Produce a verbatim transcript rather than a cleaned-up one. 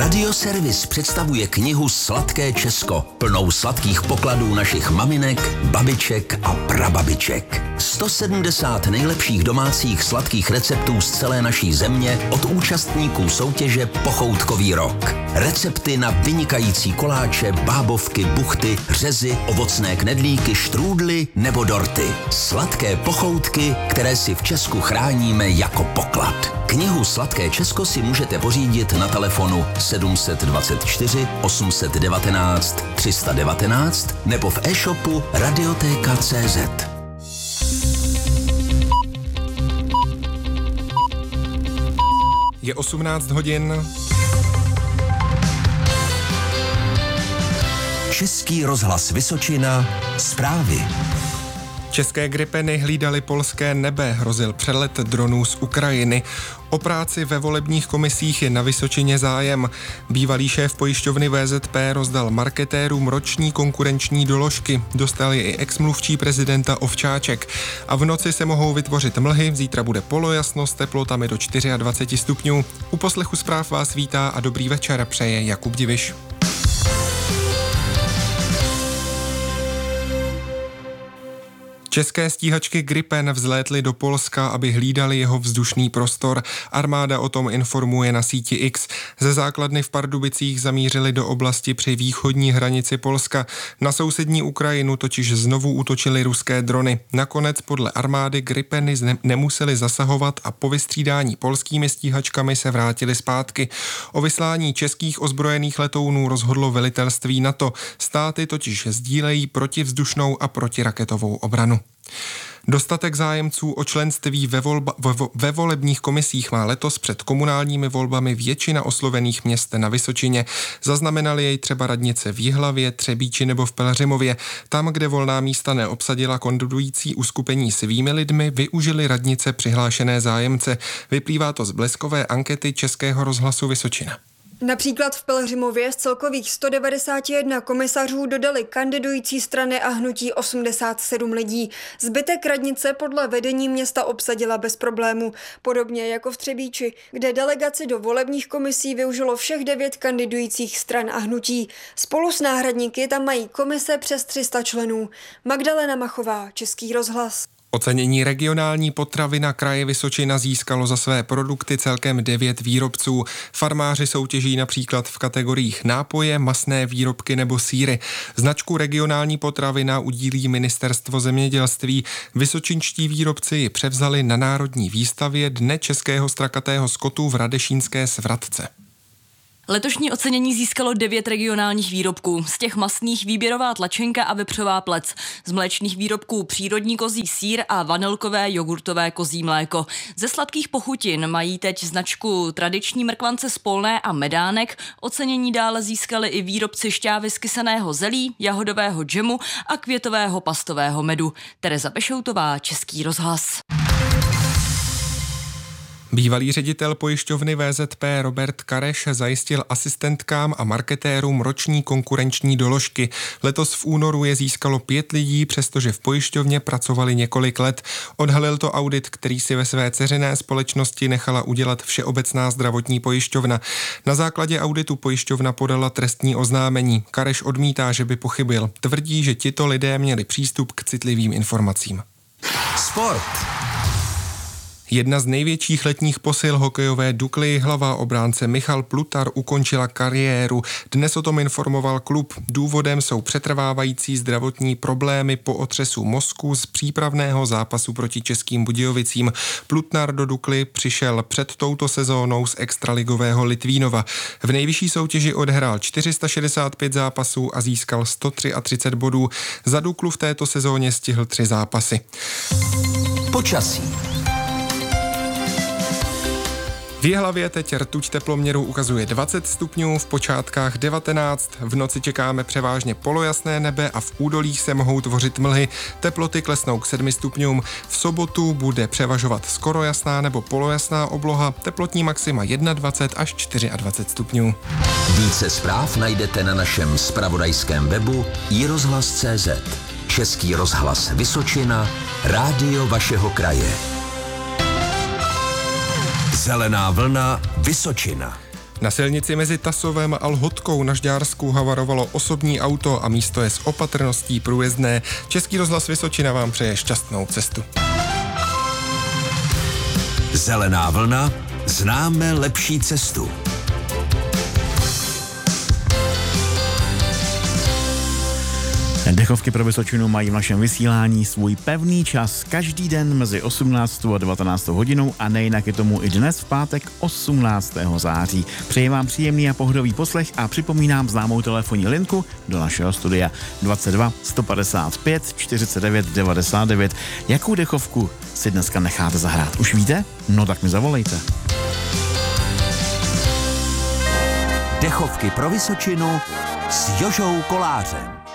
Radioservis představuje knihu Sladké Česko, plnou sladkých pokladů našich maminek, babiček a prababiček. sto sedmdesát nejlepších domácích sladkých receptů z celé naší země od účastníků soutěže Pochoutkový rok. Recepty na vynikající koláče, bábovky, buchty, řezy, ovocné knedlíky, štrůdly nebo dorty. Sladké pochoutky, které si v Česku chráníme jako poklad. Knihu Sladké Česko si můžete pořídit na telefonu sedm dvacet čtyři osm set devatenáct tři sta devatenáct nebo v e-shopu radioteka tečka cé zet. Je osmnáct hodin. Český rozhlas Vysočina, zprávy. České gripeny hlídaly polské nebe, hrozil přelet dronů z Ukrajiny. O práci ve volebních komisích je na Vysočině zájem. Bývalý šéf pojišťovny vé zet pé rozdal marketérům roční konkurenční doložky. Dostal je i exmluvčí prezidenta Ovčáček. A v noci se mohou vytvořit mlhy, zítra bude polojasno s teplotami do dvacet čtyři stupňů. U poslechu zpráv vás vítá a dobrý večer přeje Jakub Diviš. České stíhačky Gripen vzlétly do Polska, aby hlídali jeho vzdušný prostor. Armáda o tom informuje na síti X. Ze základny v Pardubicích zamířili do oblasti při východní hranici Polska. Na sousední Ukrajinu totiž znovu útočily ruské drony. Nakonec podle armády Gripeny nemuseli zasahovat a po vystřídání polskými stíhačkami se vrátili zpátky. O vyslání českých ozbrojených letounů rozhodlo velitelství NATO. Státy totiž sdílejí protivzdušnou a protiraketovou obranu. Dostatek zájemců o členství ve, volba, ve, ve volebních komisích má letos před komunálními volbami většina oslovených měst na Vysočině. Zaznamenali jej třeba radnice v Jihlavě, Třebíči nebo v Pelhřimově. Tam, kde volná místa neobsadila kandidující uskupení svými lidmi, využili radnice přihlášené zájemce. Vyplývá to z bleskové ankety Českého rozhlasu Vysočina. Například v Pelhřimově z celkových sto devadesát jedna komisařů dodali kandidující strany a hnutí osmdesát sedm lidí. Zbytek radnice podle vedení města obsadila bez problému, podobně jako v Třebíči, kde delegaci do volebních komisí využilo všech devět kandidujících stran a hnutí. Spolu s náhradníky tam mají komise přes tři sta členů. Magdalena Machová, Český rozhlas. Ocenění regionální potravina kraje Vysočina získalo za své produkty celkem devět výrobců. Farmáři soutěží například v kategoriích nápoje, masné výrobky nebo sýry. Značku regionální potravina udílí Ministerstvo zemědělství. Vysočinští výrobci ji převzali na národní výstavě Dne českého strakatého skotu v Radešínské Svratce. Letošní ocenění získalo devět regionálních výrobků. Z těch masných výběrová tlačenka a vepřová plec. Z mléčných výrobků přírodní kozí sýr a vanilkové jogurtové kozí mléko. Ze sladkých pochutin mají teď značku tradiční mrkvance z Polné a Medánek. Ocenění dále získali i výrobci šťávy z kysaného zelí, jahodového džemu a květového pastového medu. Tereza Pešoutová, Český rozhlas. Bývalý ředitel pojišťovny vé zet pé Robert Kareš zajistil asistentkám a marketérům roční konkurenční doložky. Letos v únoru je získalo pět lidí, přestože v pojišťovně pracovali několik let. Odhalil to audit, který si ve své dceřiné společnosti nechala udělat Všeobecná zdravotní pojišťovna. Na základě auditu pojišťovna podala trestní oznámení. Kareš odmítá, že by pochybil. Tvrdí, že tito lidé měli přístup k citlivým informacím. Sport. Jedna z největších letních posil hokejové Dukly Jihlava obránce Michal Plutar ukončila kariéru. Dnes o tom informoval klub. Důvodem jsou přetrvávající zdravotní problémy po otřesu mozku z přípravného zápasu proti Českým Budějovicím. Plutnar do Dukly přišel před touto sezónou z extraligového Litvínova. V nejvyšší soutěži odehrál čtyři sta šedesát pět zápasů a získal sto třicet tři bodů. Za Duklu v této sezóně stihl tři zápasy. Počasí. V Jihlavě teď rtuť teploměru ukazuje dvacet stupňů, v počátkách devatenáct, v noci čekáme převážně polojasné nebe a v údolích se mohou tvořit mlhy. Teploty klesnou k sedmi stupňům. V sobotu bude převažovat skoro jasná nebo polojasná obloha, teplotní maxima dvacet jedna až dvacet čtyři stupňů. Více zpráv najdete na našem zpravodajském webu i rozhlas tečka cé zet. Český rozhlas Vysočina, rádio vašeho kraje. Zelená vlna Vysočina. Na silnici mezi Tasovem a Lhotkou na Žďársku havarovalo osobní auto a místo je s opatrností průjezdné. Český rozhlas Vysočina vám přeje šťastnou cestu. Zelená vlna, známe lepší cestu. Dechovky pro Vysočinu mají v našem vysílání svůj pevný čas každý den mezi osmnáctou a devatenáctou hodinou a nejinak je tomu i dnes v pátek osmnáctého září. Přeji vám příjemný a pohodový poslech a připomínám známou telefonní linku do našeho studia dvacet dva sto padesát pět čtyřicet devět devadesát devět. Jakou dechovku si dneska necháte zahrát? Už víte? No tak mi zavolejte. Dechovky pro Vysočinu s Jožou Kolářem.